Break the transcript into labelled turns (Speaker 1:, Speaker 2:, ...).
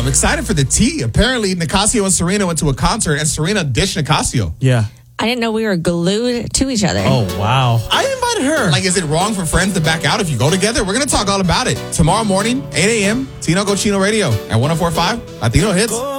Speaker 1: I'm excited for the tea. Apparently, Nicasio and Serena went to a concert, and Serena ditched Nicasio.
Speaker 2: Yeah.
Speaker 3: I didn't know we were glued to each other.
Speaker 2: Oh, wow. I invited her.
Speaker 1: Like, is it wrong for friends to back out if you go together? We're going to talk all about it tomorrow morning, 8 a.m., Tino Cochino Radio at 104.5 Latino Hits.